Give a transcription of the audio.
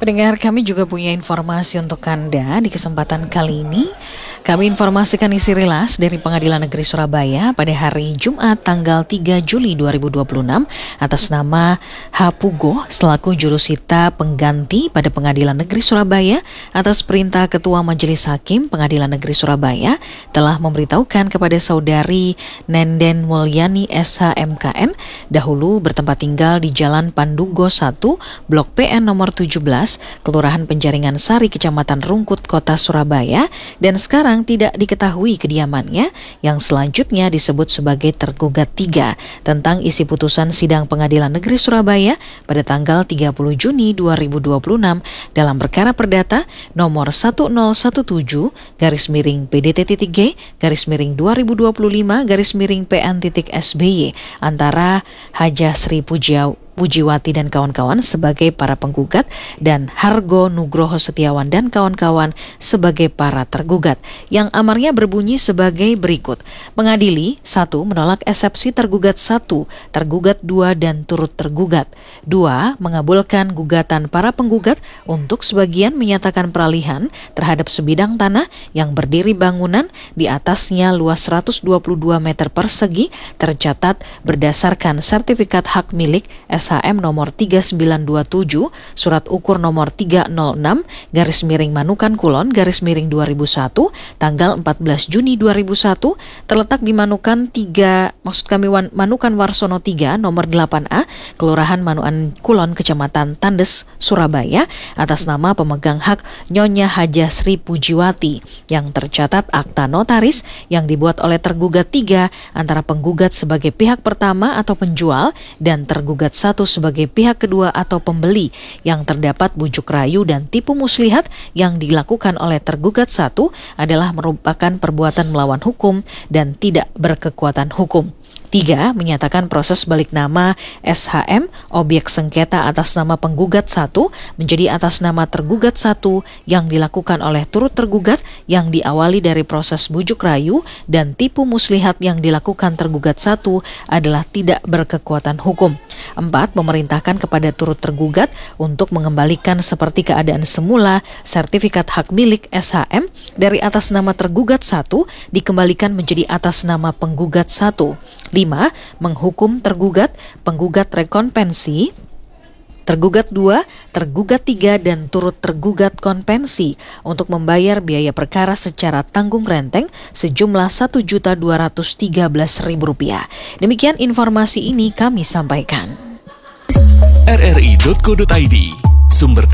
Pendengar, kami juga punya informasi untuk Anda di kesempatan kali ini. Kami informasikan isi rilas dari Pengadilan Negeri Surabaya pada hari Jumat tanggal 3 Juli 2026 atas nama H. Pugo selaku jurusita pengganti pada Pengadilan Negeri Surabaya atas perintah Ketua Majelis Hakim Pengadilan Negeri Surabaya telah memberitahukan kepada saudari Nenden Mulyani SH.MKN dahulu bertempat tinggal di Jalan Pandugo 1, Blok PN nomor 17, Kelurahan Penjaringan Sari, Kecamatan Rungkut, Kota Surabaya, dan sekarang tidak diketahui kediamannya yang selanjutnya disebut sebagai tergugat 3 tentang isi putusan sidang Pengadilan Negeri Surabaya pada tanggal 30 Juni 2026 dalam perkara perdata nomor 1017-G-PN-2025-PN-SBY antara Haja Sri Pujiwati dan kawan-kawan sebagai para penggugat dan Hargo Nugroho Setiawan dan kawan-kawan sebagai para tergugat, yang amarnya berbunyi sebagai berikut. Mengadili: 1. Menolak eksepsi tergugat 1, tergugat 2 dan turut tergugat. 2. Mengabulkan gugatan para penggugat untuk sebagian menyatakan peralihan terhadap sebidang tanah yang berdiri bangunan di atasnya luas 122 meter persegi tercatat berdasarkan sertifikat hak milik SHM nomor 3927, surat ukur nomor 306/Manukan Kulon /2001, tanggal 14 Juni 2001, terletak di Manukan Manukan Warsono 3, nomor 8A, Kelurahan Manukan Kulon, Kecamatan Tandes, Surabaya, atas nama pemegang hak Nyonya Haja Sri Pujiwati, yang tercatat akta notaris yang dibuat oleh tergugat 3 antara penggugat sebagai pihak pertama atau penjual dan tergugat 1 sebagai pihak kedua atau pembeli, yang terdapat bujuk rayu dan tipu muslihat yang dilakukan oleh tergugat 1 adalah merupakan perbuatan melawan hukum dan tidak berkekuatan hukum. 3. Menyatakan proses balik nama SHM objek sengketa atas nama penggugat 1 menjadi atas nama tergugat 1 yang dilakukan oleh turut tergugat yang diawali dari proses bujuk rayu dan tipu muslihat yang dilakukan tergugat 1 adalah tidak berkekuatan hukum. 4. Memerintahkan kepada turut tergugat untuk mengembalikan seperti keadaan semula sertifikat hak milik SHM dari atas nama tergugat 1 dikembalikan menjadi atas nama penggugat 1. 5. Menghukum tergugat, penggugat rekonvensi, tergugat 2, tergugat 3, dan turut tergugat konvensi untuk membayar biaya perkara secara tanggung renteng sejumlah Rp1.213.000. Demikian informasi ini kami sampaikan. rri.co.id, sumber